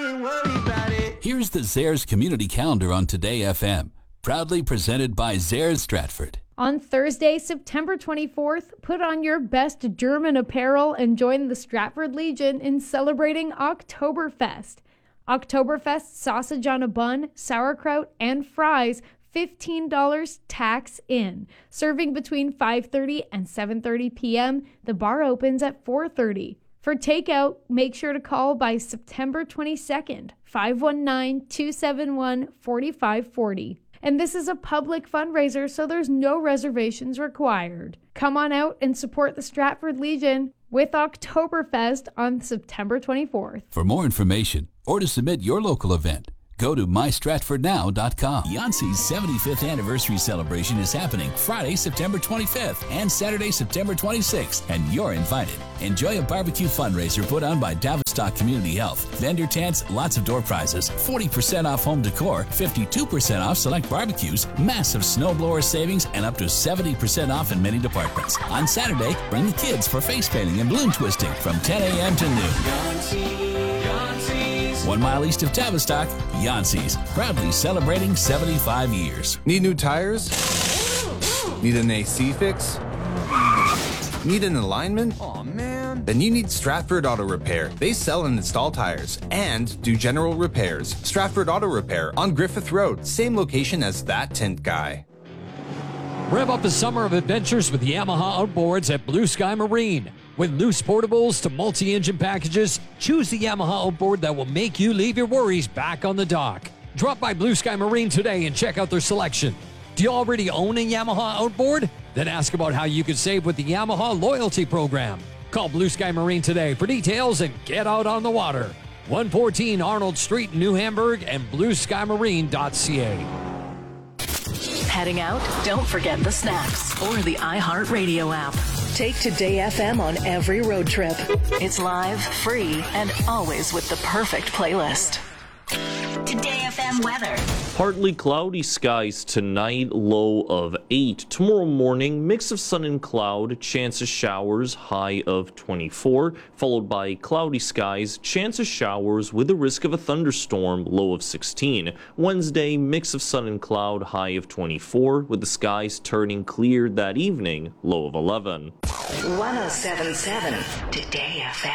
ain't worried about it. Here's the Zares Community Calendar on Today FM, proudly presented by Zares Stratford. On Thursday, September 24th, put on your best German apparel and join the Stratford Legion in celebrating Oktoberfest. Oktoberfest sausage on a bun, sauerkraut, and fries, $15 tax in. Serving between 5:30 and 7:30 p.m. The bar opens at 4:30. For takeout, make sure to call by September 22nd, 519-271-4540. And this is a public fundraiser, so there's no reservations required. Come on out and support the Stratford Legion with Oktoberfest on September 24th. For more information or to submit your local event, go to mystratfordnow.com. Yancey's 75th anniversary celebration is happening Friday, September 25th and Saturday, September 26th, and you're invited. Enjoy a barbecue fundraiser put on by Tavistock Community Health. Vendor tents, lots of door prizes, 40% off home decor, 52% off select barbecues, massive snowblower savings, and up to 70% off in many departments. On Saturday, bring the kids for face painting and balloon twisting from 10 a.m. to noon. 1 mile east of Tavistock, Yancey's, proudly celebrating 75 years. Need new tires? Need an AC fix? Need an alignment? Aw, man. Then you need Stratford Auto Repair. They sell and install tires and do general repairs. Stratford Auto Repair on Griffith Road, same location as That Tint Guy. Rev up the summer of adventures with Yamaha Outboards at Blue Sky Marine. With loose portables to multi-engine packages, choose the Yamaha outboard that will make you leave your worries back on the dock. Drop by Blue Sky Marine today and check out their selection. Do you already own a Yamaha outboard? Then ask about how you can save with the Yamaha Loyalty Program. Call Blue Sky Marine today for details and get out on the water. 114 Arnold Street, New Hamburg, and blueskymarine.ca. Heading out? Don't forget the snacks or the iHeartRadio app. Take Today FM on every road trip. It's live, free, and always with the perfect playlist. Today FM weather. Partly cloudy skies tonight, low of 8. Tomorrow morning, mix of sun and cloud, chance of showers, high of 24, followed by cloudy skies, chance of showers with a risk of a thunderstorm, low of 16. Wednesday, mix of sun and cloud, high of 24, with the skies turning clear that evening, low of 11. 107.7 Today FM.